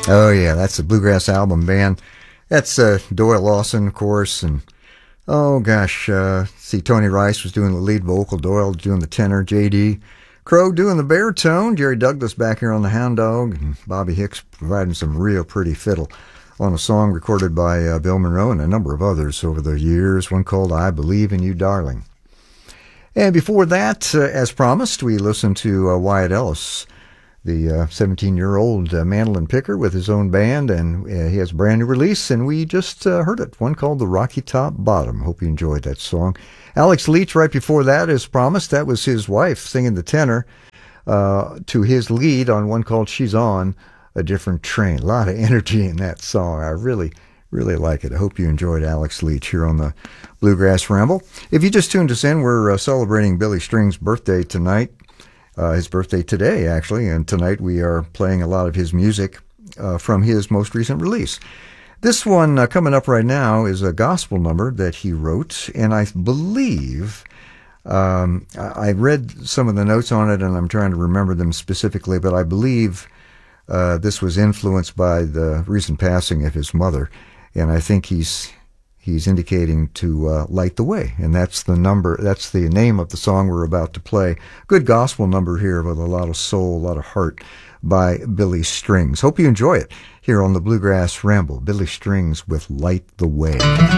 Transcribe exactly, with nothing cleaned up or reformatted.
Oh, yeah, that's the Bluegrass Album Band. That's uh, Doyle Lawson, of course, and oh, gosh, uh, see, Tony Rice was doing the lead vocal, Doyle doing the tenor, J D Crow doing the baritone, Jerry Douglas back here on the hound dog, and Bobby Hicks providing some real pretty fiddle on a song recorded by uh, Bill Monroe and a number of others over the years, one called I Believe in You, Darling. And before that, uh, as promised, we listened to uh, Wyatt Ellis, the uh, seventeen-year-old uh, mandolin picker with his own band, and uh, he has a brand new release, and we just uh, heard it, one called The Rocky Top Bottom. Hope you enjoyed that song. Alex Leach, right before that, as promised, that was his wife singing the tenor uh, to his lead on one called She's On a Different Train. A lot of energy in that song. I really, really like it. I hope you enjoyed Alex Leach here on the Bluegrass Ramble. If you just tuned us in, we're uh, celebrating Billy Strings' birthday tonight. Uh, his birthday today, actually, and tonight we are playing a lot of his music uh, from his most recent release. This one uh, coming up right now is a gospel number that he wrote, and I believe, um, I read some of the notes on it, and I'm trying to remember them specifically, but I believe uh, this was influenced by the recent passing of his mother, and I think he's He's indicating to uh, light the way, and that's the number. That's the name of the song we're about to play. Good gospel number here with a lot of soul, a lot of heart by Billy Strings. Hope you enjoy it here on the Bluegrass Ramble. Billy Strings with Light the Way.